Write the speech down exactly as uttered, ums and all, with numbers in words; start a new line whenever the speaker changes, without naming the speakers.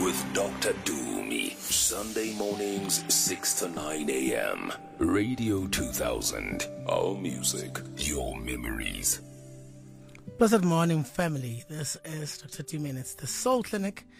with Doctor Doomy. Sunday mornings, six to nine a.m. Radio two thousand. Our music, your memories.
Blessed morning, family. This is Doctor Doomy, and it's the Soul Clinic.